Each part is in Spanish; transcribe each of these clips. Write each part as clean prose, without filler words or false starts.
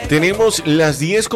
Tenemos las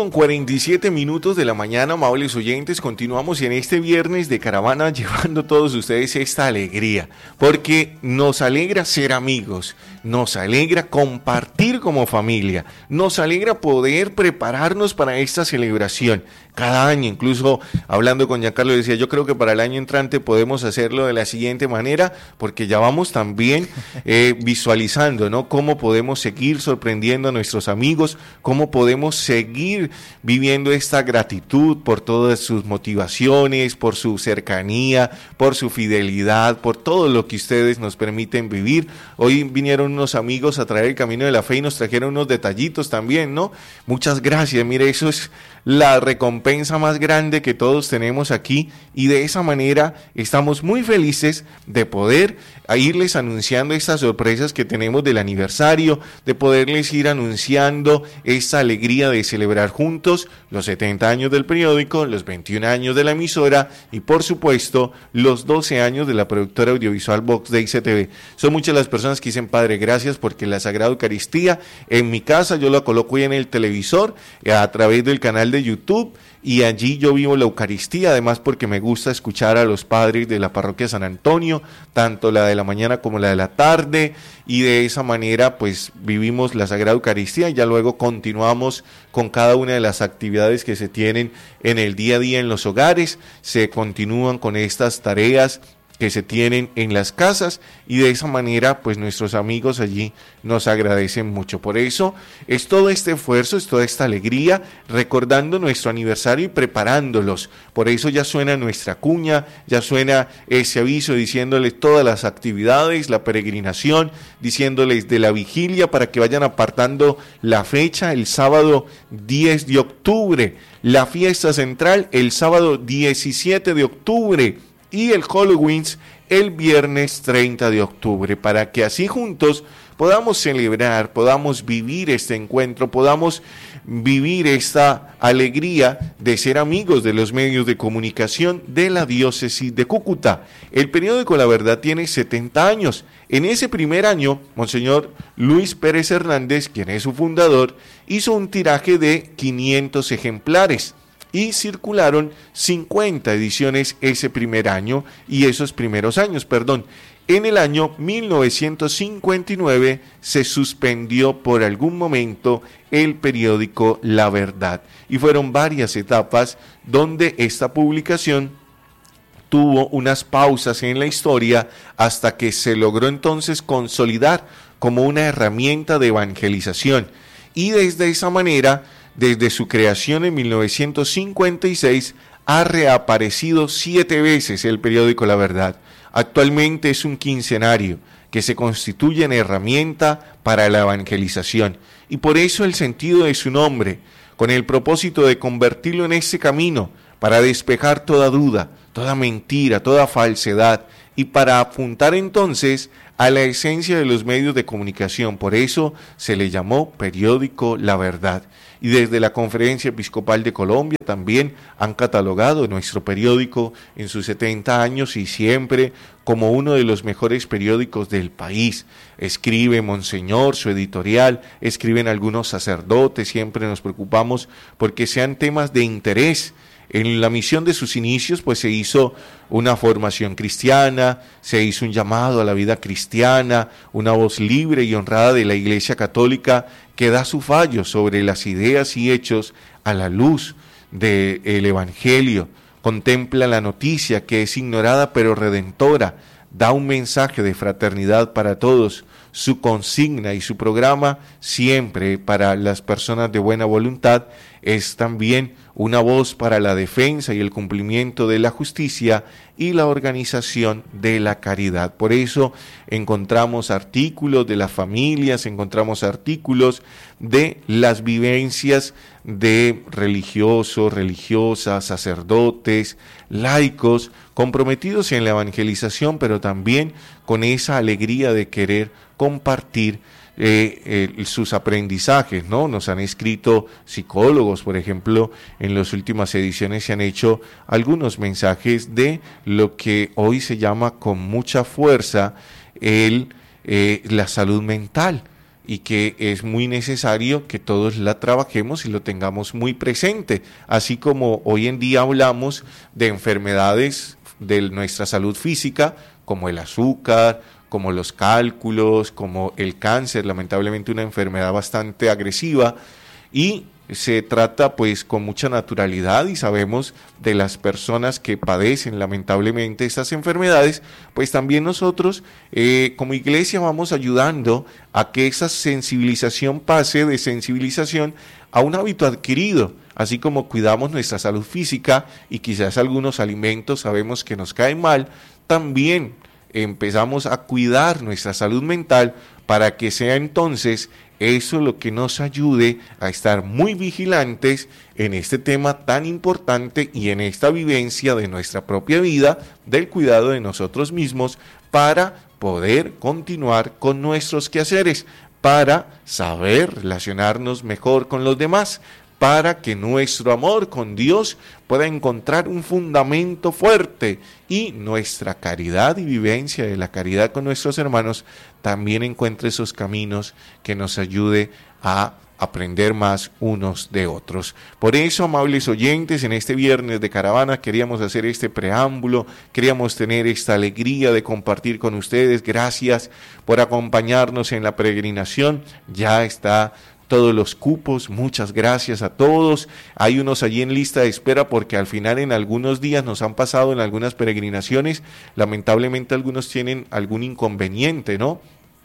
10:47 de la mañana, amables oyentes. Continuamos en este viernes de caravana llevando a todos ustedes esta alegría, porque nos alegra ser amigos, nos alegra compartir como familia, nos alegra poder prepararnos para esta celebración. Cada año, incluso hablando con Giancarlo, decía, yo creo que para el año entrante podemos hacerlo de la siguiente manera, porque ya vamos también visualizando, ¿no?, cómo podemos seguir sorprendiendo a nuestros amigos, cómo podemos seguir viviendo esta gratitud por todas sus motivaciones, por su cercanía, por su fidelidad, por todo lo que ustedes nos permiten vivir. Hoy vinieron unos amigos a traer el Camino de la Fe y nos trajeron unos detallitos también, ¿no? Muchas gracias, mire, eso es la recompensa más grande que todos tenemos aquí, y de esa manera estamos muy felices de poder irles anunciando estas sorpresas que tenemos del aniversario, de poderles ir anunciando esta alegría de celebrar juntos los 70 años del periódico, los 21 años de la emisora y por supuesto los 12 años de la productora audiovisual Vox de ICTV. Son muchas las personas que dicen, Padre, gracias, porque la Sagrada Eucaristía en mi casa yo la coloco ahí en el televisor a través del canal de YouTube, y allí yo vivo la Eucaristía, además porque me gusta escuchar a los padres de la parroquia San Antonio, tanto la de la mañana como la de la tarde, y de esa manera pues vivimos la Sagrada Eucaristía y ya luego continuamos con cada una de las actividades que se tienen en el día a día en los hogares, se continúan con estas tareas que se tienen en las casas, y de esa manera pues nuestros amigos allí nos agradecen mucho. Por eso es todo este esfuerzo, es toda esta alegría, recordando nuestro aniversario y preparándolos. Por eso ya suena nuestra cuña, ya suena ese aviso diciéndoles todas las actividades, la peregrinación, diciéndoles de la vigilia para que vayan apartando la fecha, el sábado 10 de octubre, la fiesta central el sábado 17 de octubre, y el Halloween el viernes 30 de octubre, para que así juntos podamos celebrar, podamos vivir este encuentro, podamos vivir esta alegría de ser amigos de los medios de comunicación de la diócesis de Cúcuta. El periódico La Verdad tiene 70 años. En ese primer año, Monseñor Luis Pérez Hernández, quien es su fundador, hizo un tiraje de 500 ejemplares. Y circularon 50 ediciones ese primer año, y esos primeros años, En el año 1959 se suspendió por algún momento el periódico La Verdad, y fueron varias etapas donde esta publicación tuvo unas pausas en la historia hasta que se logró entonces consolidar como una herramienta de evangelización, y desde esa manera, desde su creación en 1956, ha reaparecido 7 veces el periódico La Verdad. Actualmente es un quincenario que se constituye en herramienta para la evangelización, y por eso el sentido de su nombre, con el propósito de convertirlo en ese camino, para despejar toda duda, toda mentira, toda falsedad, y para apuntar entonces a la esencia de los medios de comunicación. Por eso se le llamó periódico La Verdad. Y desde la Conferencia Episcopal de Colombia también han catalogado nuestro periódico en sus 70 años y siempre como uno de los mejores periódicos del país. Escribe Monseñor su editorial, escriben algunos sacerdotes, siempre nos preocupamos porque sean temas de interés. En la misión de sus inicios, pues se hizo una formación cristiana, se hizo un llamado a la vida cristiana, una voz libre y honrada de la Iglesia Católica que da su fallo sobre las ideas y hechos a la luz del Evangelio. Contempla la noticia que es ignorada pero redentora, da un mensaje de fraternidad para todos. Su consigna y su programa, siempre para las personas de buena voluntad, es también una voz para la defensa y el cumplimiento de la justicia y la organización de la caridad. Por eso encontramos artículos de las familias, encontramos artículos de las vivencias de religiosos, religiosas, sacerdotes, laicos, comprometidos en la evangelización, pero también con esa alegría de querer compartir sus aprendizajes, ¿no? Nos han escrito psicólogos, por ejemplo, en las últimas ediciones se han hecho algunos mensajes de lo que hoy se llama con mucha fuerza la salud mental. y que es muy necesario que todos la trabajemos y lo tengamos muy presente, así como hoy en día hablamos de enfermedades de nuestra salud física, como el azúcar, como los cálculos, como el cáncer, lamentablemente una enfermedad bastante agresiva, y se trata pues con mucha naturalidad, y sabemos de las personas que padecen lamentablemente estas enfermedades, pues también nosotros como iglesia vamos ayudando a que esa sensibilización pase de sensibilización a un hábito adquirido, así como cuidamos nuestra salud física y quizás algunos alimentos sabemos que nos caen mal, también empezamos a cuidar nuestra salud mental para que sea entonces eso lo que nos ayude a estar muy vigilantes en este tema tan importante y en esta vivencia de nuestra propia vida, del cuidado de nosotros mismos, para poder continuar con nuestros quehaceres, para saber relacionarnos mejor con los demás, para que nuestro amor con Dios pueda encontrar un fundamento fuerte y nuestra caridad y vivencia de la caridad con nuestros hermanos también encuentre esos caminos que nos ayude a aprender más unos de otros. Por eso, amables oyentes, en este viernes de caravana queríamos hacer este preámbulo, queríamos tener esta alegría de compartir con ustedes. Gracias por acompañarnos en la peregrinación. Ya está todos los cupos, muchas gracias a todos. Hay unos allí en lista de espera porque al final en algunos días nos han pasado en algunas peregrinaciones, lamentablemente algunos tienen algún inconveniente, ¿no?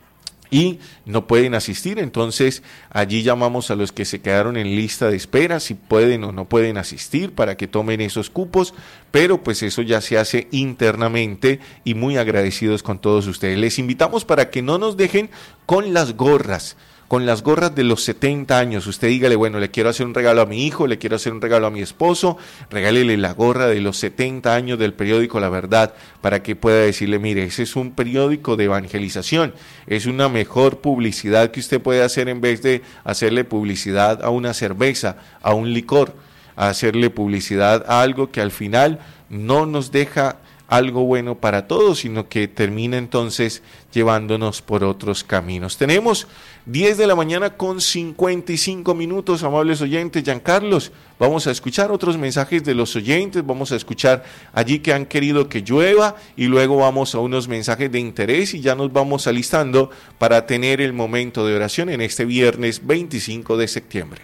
Y no pueden asistir, entonces allí llamamos a los que se quedaron en lista de espera, si pueden o no pueden asistir para que tomen esos cupos, pero pues eso ya se hace internamente y muy agradecidos con todos ustedes. Les invitamos para que no nos dejen con las gorras de los 70 años. Usted dígale, bueno, le quiero hacer un regalo a mi hijo, le quiero hacer un regalo a mi esposo, regálele la gorra de los 70 años del periódico La Verdad, para que pueda decirle, mire, ese es un periódico de evangelización, es una mejor publicidad que usted puede hacer en vez de hacerle publicidad a una cerveza, a un licor, a hacerle publicidad a algo que al final no nos deja algo bueno para todos, sino que termina entonces llevándonos por otros caminos. Tenemos 10 de la mañana con 55 minutos, amables oyentes. Giancarlos, vamos a escuchar otros mensajes de los oyentes, vamos a escuchar allí que han querido que llueva y luego vamos a unos mensajes de interés y ya nos vamos alistando para tener el momento de oración en este viernes 25 de septiembre.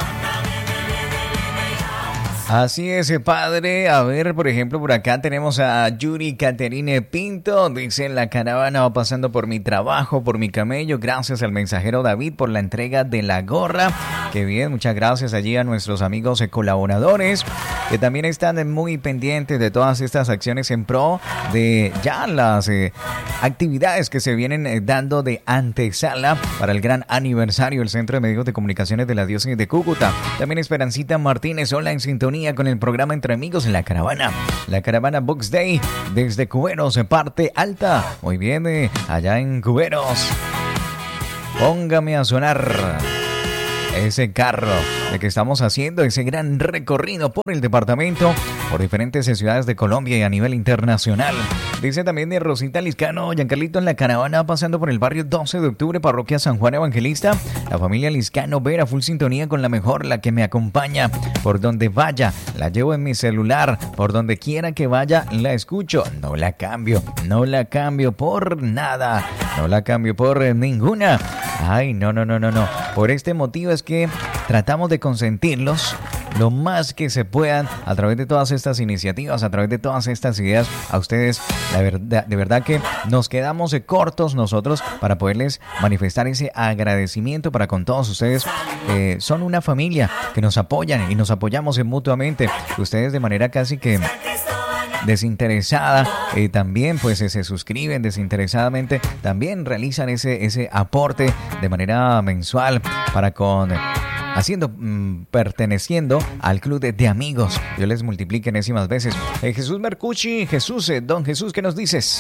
Así es, padre. A ver, por ejemplo, por acá tenemos a Yuri Caterine Pinto. Dice, la caravana va pasando por mi trabajo, por mi camello. Gracias al mensajero David por la entrega de la gorra. Qué bien, muchas gracias allí a nuestros amigos colaboradores que también están muy pendientes de todas estas acciones en pro de ya las actividades que se vienen dando de antesala para el gran aniversario del Centro de Medios de Comunicaciones de la Diócesis de Cúcuta. También Esperancita Martínez, hola, en sintonía con el programa Entre Amigos en la caravana Box Day desde Cuberos, parte alta. Muy bien, allá en Cuberos, póngame a sonar ese carro de que estamos haciendo ese gran recorrido por el departamento, por diferentes ciudades de Colombia y a nivel internacional. Dice también de Rosita Liscano, Giancarlito, en la caravana pasando por el barrio 12 de octubre, parroquia San Juan Evangelista. La familia Liscano Vera, full sintonía con la mejor, la que me acompaña. Por donde vaya, la llevo en mi celular. Por donde quiera que vaya, la escucho. No la cambio por nada. No la cambio por ninguna. Ay, no. Por este motivo es que tratamos de consentirlos lo más que se puedan a través de todas estas iniciativas, a través de todas estas ideas. A ustedes, de verdad que nos quedamos cortos nosotros para poderles manifestar ese agradecimiento para con todos ustedes. Son una familia que nos apoyan y nos apoyamos mutuamente. Ustedes de manera casi que desinteresada, también pues se suscriben desinteresadamente, también realizan ese aporte de manera mensual para con perteneciendo al club de amigos. Dios les multiplique enésimas veces. Jesús Mercucci, don Jesús, ¿qué nos dices?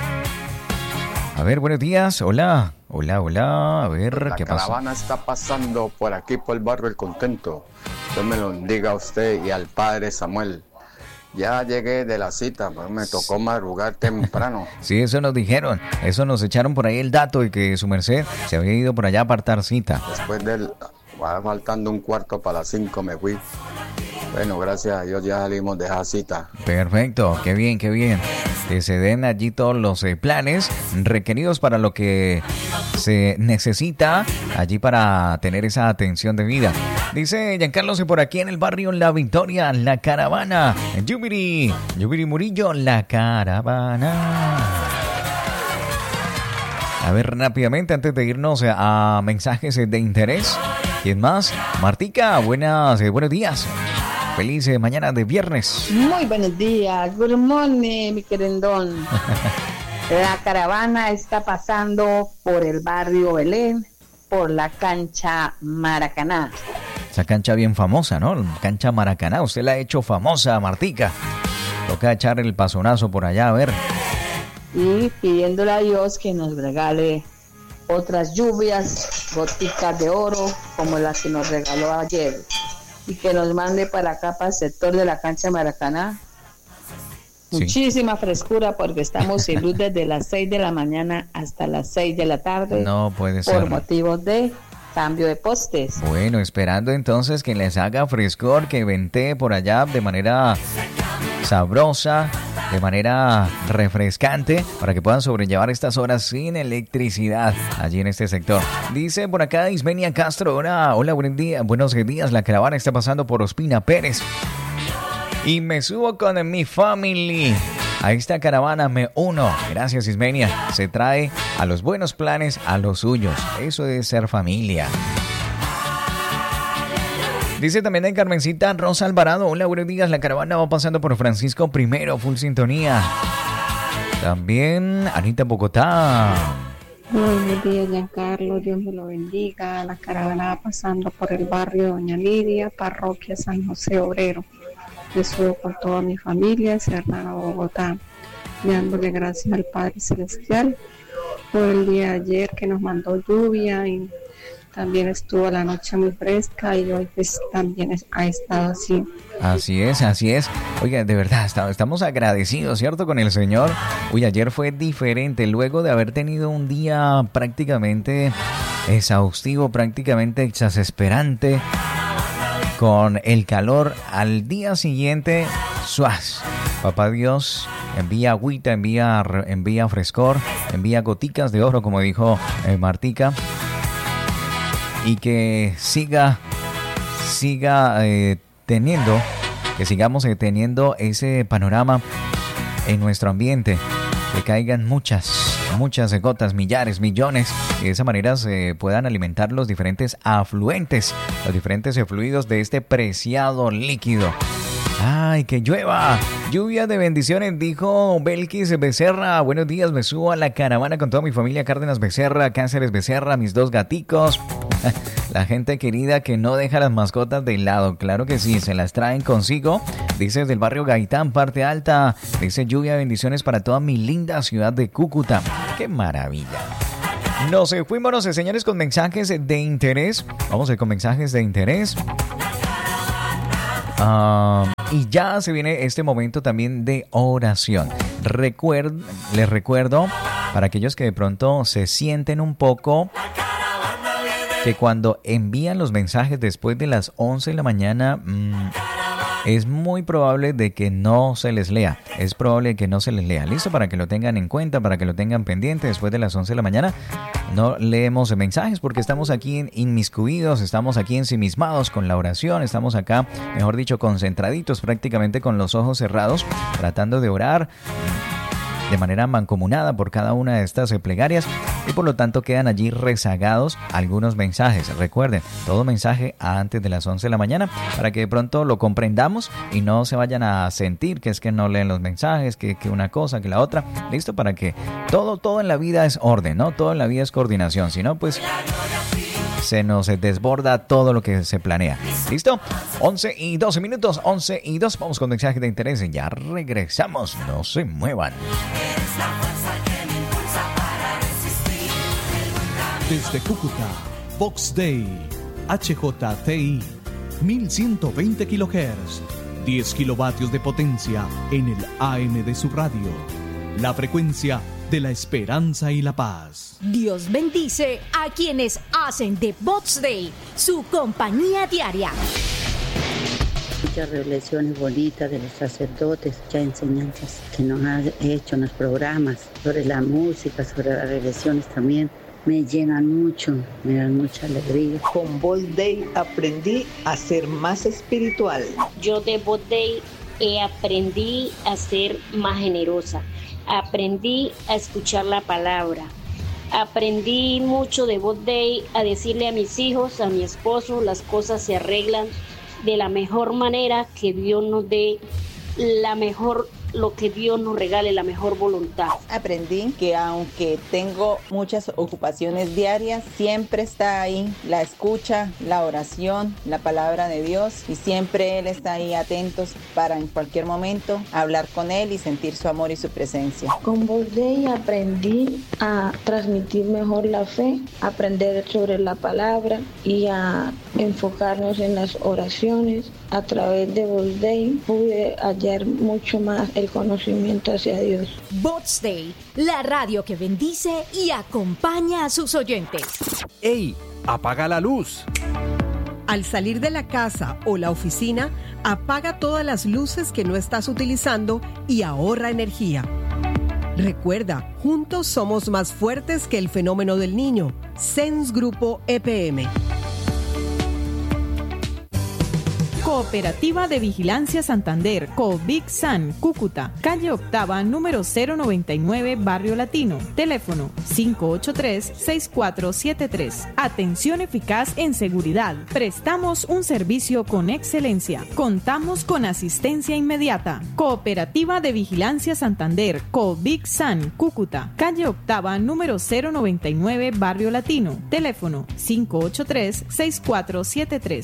A ver, buenos días, hola, a ver, ¿qué pasa? La caravana está pasando por aquí, por el barrio El Contento. Dios me lo bendiga a usted y al padre Samuel. Ya llegué de la cita, pues me tocó madrugar temprano. Sí, eso nos dijeron. Eso nos echaron por ahí el dato de que su merced se había ido por allá a apartar cita. Después va faltando un cuarto para las 5 me fui. Bueno, gracias a Dios ya salimos de esa cita. Perfecto, qué bien, qué bien. Que se den allí todos los planes requeridos para lo que se necesita allí para tener esa atención debida. Dice Giancarlo, y por aquí en el barrio La Victoria, La Caravana. En Yubiri Murillo, La Caravana. A ver, rápidamente, antes de irnos a mensajes de interés. ¿Quién más? Martica, buenos días. Feliz mañana de viernes. Muy buenos días. Good morning, mi querendón. La caravana está pasando por el barrio Belén, por la cancha Maracaná. Esa cancha bien famosa, ¿no? Cancha Maracaná. Usted la ha hecho famosa, Martica. Toca echar el pasonazo por allá, a ver. Y pidiéndole a Dios que nos regale otras lluvias, goticas de oro, como la que nos regaló ayer. Y que nos mande para acá, para el sector de la cancha Maracaná. Sí. Muchísima frescura porque estamos sin luz desde las 6 de la mañana hasta las 6 de la tarde. No puede ser. Por motivos de cambio de postes. Bueno, esperando entonces que les haga frescor, que ventee por allá de manera sabrosa, de manera refrescante, para que puedan sobrellevar estas horas sin electricidad allí en este sector. Dice por acá Ismenia Castro, hola, buenos días, la caravana está pasando por Ospina Pérez y me subo con mi family. A esta caravana me uno. Gracias, Ismenia. Se trae a los buenos planes a los suyos. Eso es ser familia. Dice también en Carmencita Rosa Alvarado, hola, buenos días, la caravana va pasando por Francisco I, full sintonía. También Anita Bogotá. Buenos días, Giancarlo, Dios me lo bendiga. La caravana va pasando por el barrio Doña Lidia, parroquia San José Obrero. Yo subo con toda mi familia, Serrano, Bogotá, dándole gracias al Padre Celestial por el día de ayer que nos mandó lluvia y también estuvo la noche muy fresca y hoy pues también ha estado así. Así es. Oiga, de verdad, estamos agradecidos, ¿cierto? Con el Señor. Uy, ayer fue diferente. Luego de haber tenido un día prácticamente exhaustivo, prácticamente exasperante, con el calor, al día siguiente, ¡suaz! Papá Dios envía agüita, envía frescor, envía goticas de oro, como dijo Martica. Y que sigamos teniendo ese panorama en nuestro ambiente, que caigan muchas gotas, millares, millones, y de esa manera se puedan alimentar los diferentes afluentes, los diferentes fluidos de este preciado líquido. ¡Ay, que llueva! Lluvia de bendiciones, dijo Belkis Becerra. Buenos días, me subo a la caravana con toda mi familia, Cárdenas Becerra, Cáceres Becerra, mis 2 gaticos. La gente querida que no deja las mascotas de lado. Claro que sí, se las traen consigo. Dice del barrio Gaitán, parte alta. Dice lluvia de bendiciones para toda mi linda ciudad de Cúcuta. ¡Qué maravilla! Nos fuimos, señores, con mensajes de interés. Vamos con mensajes de interés. Y ya se viene este momento también de oración. Les recuerdo, para aquellos que de pronto se sienten un poco, que cuando envían los mensajes después de las 11 de la mañana, es muy probable de que no se les lea. Es probable que no se les lea. Listo, para que lo tengan en cuenta, para que lo tengan pendiente. Después de las 11 de la mañana no leemos mensajes porque estamos aquí inmiscuidos, estamos aquí ensimismados con la oración, estamos acá, mejor dicho, concentraditos, prácticamente con los ojos cerrados, tratando de orar de manera mancomunada por cada una de estas plegarias, y por lo tanto quedan allí rezagados algunos mensajes. Recuerden, todo mensaje antes de las 11 de la mañana, para que de pronto lo comprendamos y no se vayan a sentir que es que no leen los mensajes, que una cosa, que la otra. Listo, para que todo en la vida es orden, ¿no? Todo en la vida es coordinación, si no, pues se nos desborda todo lo que se planea. ¿Listo? 11 y 12 minutos, 11 y 2. Vamos con mensajes de interés. Ya regresamos. No se muevan. Desde Cúcuta, Vox Day, HJTI, 1120 kHz, 10 kilovatios de potencia en el AM de su radio. La frecuencia de la esperanza y la paz. Dios bendice a quienes hacen de Bots Day su compañía diaria. Muchas revelaciones bonitas de los sacerdotes, muchas enseñanzas que nos han hecho en los programas sobre la música, sobre las revelaciones también. Me llenan mucho, me dan mucha alegría. Con Bots Day aprendí a ser más espiritual. Yo de Bots Day aprendí a ser más generosa. Aprendí a escuchar la palabra. Aprendí mucho de Bots Day a decirle a mis hijos, a mi esposo, las cosas se arreglan de la mejor manera, que Dios nos dé lo que Dios nos regale, la mejor voluntad. Aprendí que aunque tengo muchas ocupaciones diarias, siempre está ahí la escucha, la oración, la palabra de Dios, y siempre Él está ahí atentos para en cualquier momento hablar con Él y sentir su amor y su presencia. Con Bots Day aprendí a transmitir mejor la fe, aprender sobre la palabra y a enfocarnos en las oraciones. A través de Bots Day pude hallar mucho más el conocimiento hacia Dios. Bots Day, la radio que bendice y acompaña a sus oyentes. ¡Ey! ¡Apaga la luz! Al salir de la casa o la oficina, apaga todas las luces que no estás utilizando y ahorra energía. Recuerda, juntos somos más fuertes que el fenómeno del niño. SENS Grupo EPM. Cooperativa de Vigilancia Santander, COVIG-SAN, Cúcuta, calle Octava, número 099, Barrio Latino. Teléfono 583-6473. Atención eficaz en seguridad. Prestamos un servicio con excelencia. Contamos con asistencia inmediata. Cooperativa de Vigilancia Santander, COVIG-SAN, Cúcuta, calle Octava, número 099, Barrio Latino. Teléfono 583-6473.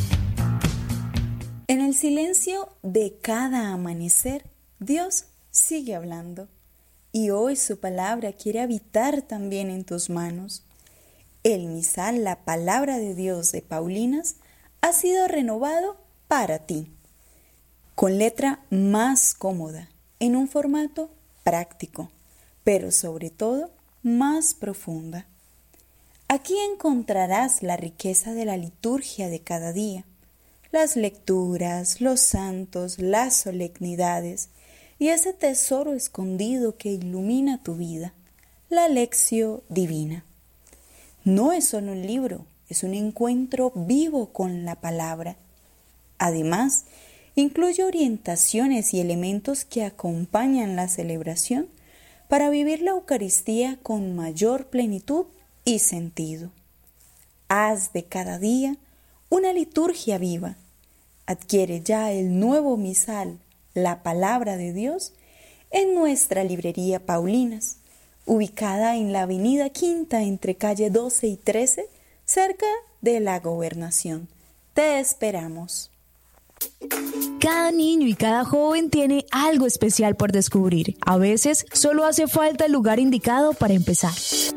En el silencio de cada amanecer, Dios sigue hablando. Y hoy su palabra quiere habitar también en tus manos. El misal, la palabra de Dios de Paulinas, ha sido renovado para ti. Con letra más cómoda, en un formato práctico, pero sobre todo más profunda. Aquí encontrarás la riqueza de la liturgia de cada día, las lecturas, los santos, las solemnidades y ese tesoro escondido que ilumina tu vida, la lección divina. No es solo un libro, es un encuentro vivo con la palabra. Además, incluye orientaciones y elementos que acompañan la celebración para vivir la Eucaristía con mayor plenitud y sentido. Haz de cada día una liturgia viva. Adquiere ya el nuevo misal, la palabra de Dios, en nuestra librería Paulinas, ubicada en la avenida Quinta entre calle 12 y 13, cerca de la Gobernación. Te esperamos. Cada niño y cada joven tiene algo especial por descubrir. A veces solo hace falta el lugar indicado para empezar.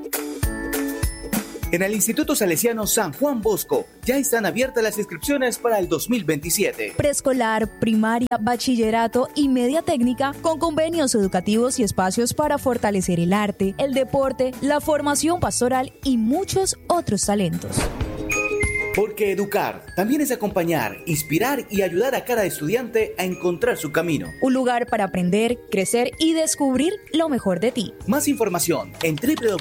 En el Instituto Salesiano San Juan Bosco ya están abiertas las inscripciones para el 2027. Preescolar, primaria, bachillerato y media técnica con convenios educativos y espacios para fortalecer el arte, el deporte, la formación pastoral y muchos otros talentos. Porque educar también es acompañar, inspirar y ayudar a cada estudiante a encontrar su camino. Un lugar para aprender, crecer y descubrir lo mejor de ti. Más información en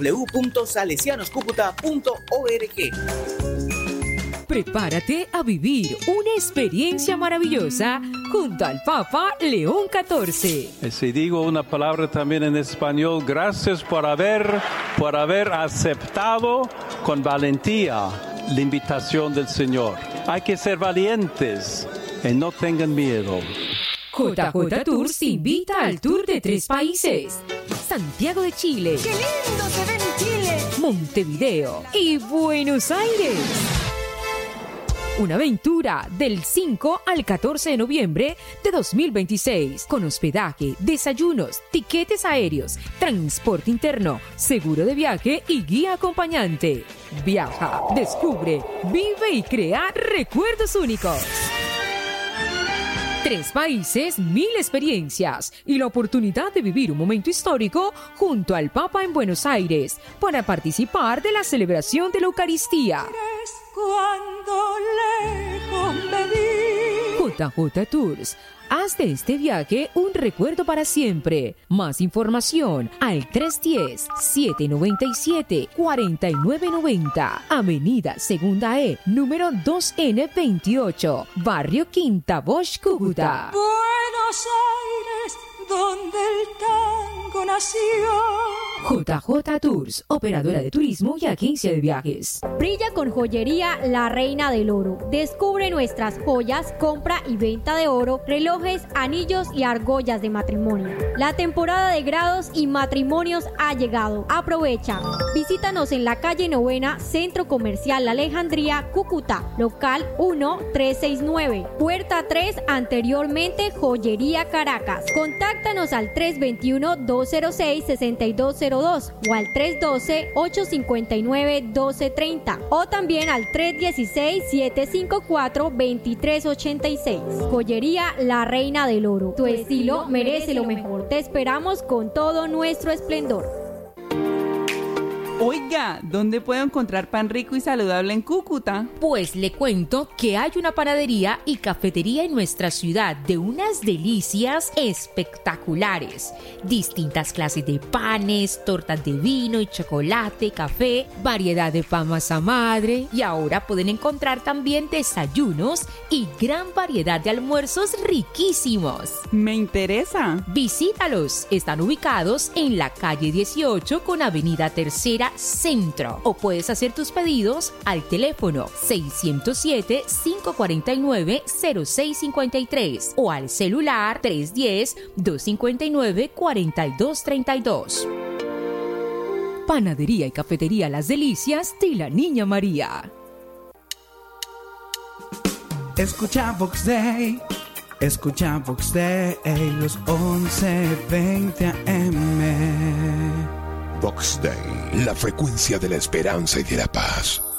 www.salesianoscucuta.org. Prepárate a vivir una experiencia maravillosa junto al Papa León XIV. Si digo una palabra también en español, gracias por haber aceptado con valentía la invitación del Señor. Hay que ser valientes y no tengan miedo. JJ Tours te invita al tour de 3 países: Santiago de Chile, ¡qué lindo se ve en Chile!, Montevideo y Buenos Aires. Una aventura del 5 al 14 de noviembre de 2026, con hospedaje, desayunos, tiquetes aéreos, transporte interno, seguro de viaje y guía acompañante. Viaja, descubre, vive y crea recuerdos únicos. 3 países, 1000 experiencias y la oportunidad de vivir un momento histórico junto al Papa en Buenos Aires para participar de la celebración de la Eucaristía. Cuando lejos me vi. JJ Tours. Haz de este viaje un recuerdo para siempre. Más información al 310-797-4990. Avenida Segunda E, número 2N28, Barrio Quinta Bosch, Cúcuta. Buenos Aires, donde el tango nació. JJ Tours, operadora de turismo y agencia de viajes. Brilla con joyería La Reina del Oro. Descubre nuestras joyas, compra y venta de oro, relojes, anillos y argollas de matrimonio. La temporada de grados y matrimonios ha llegado. Aprovecha. Visítanos en la calle Novena, Centro Comercial La Alejandría, Cúcuta, local 1369, puerta 3, anteriormente Joyería Caracas. Contáctanos al 321-206-6202 o al 312-859-1230 o también al 316-754-2386. Joyería La Reina del Oro. Tu estilo merece lo mejor. Te esperamos con todo nuestro esplendor. Oiga, ¿dónde puedo encontrar pan rico y saludable en Cúcuta? Pues le cuento que hay una panadería y cafetería en nuestra ciudad de unas delicias espectaculares. Distintas clases de panes, tortas de vino y chocolate, café, variedad de pan masa madre y ahora pueden encontrar también desayunos y gran variedad de almuerzos riquísimos. Me interesa. Visítalos. Están ubicados en la calle 18 con avenida Tercera Centro o puedes hacer tus pedidos al teléfono 607-549-0653 o al celular 310-259-4232. Panadería y cafetería Las Delicias de la Niña María. Escucha Vox Day, escucha Vox Day, los 11:20 AM. Vox Day, la frecuencia de la esperanza y de la paz.